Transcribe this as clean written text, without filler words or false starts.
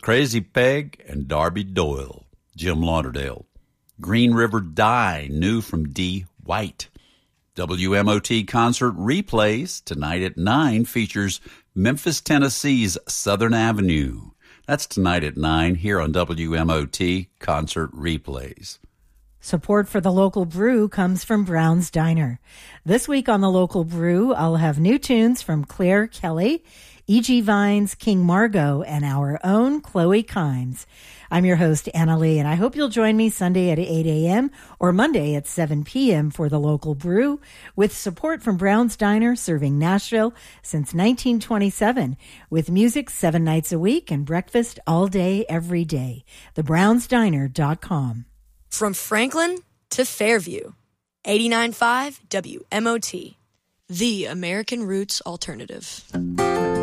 Crazy Peg and Darby Doyle, Jim Lauderdale. Green River Die, new from D. White. WMOT concert replays tonight at 9 features Memphis, Tennessee's Southern Avenue. That's tonight at 9 here on WMOT concert replays. Support for the local brew comes from Brown's Diner. This week on the local brew, I'll have new tunes from Claire Kelly, E.G. Vines, King Margot, and our own Chloe Kimes. I'm your host, Anna Lee, and I hope you'll join me Sunday at 8 a.m. or Monday at 7 p.m. for the local brew, with support from Brown's Diner, serving Nashville since 1927, with music 7 nights a week and breakfast all day, every day. TheBrownsDiner.com. From Franklin to Fairview, 89.5 WMOT, the American Roots Alternative.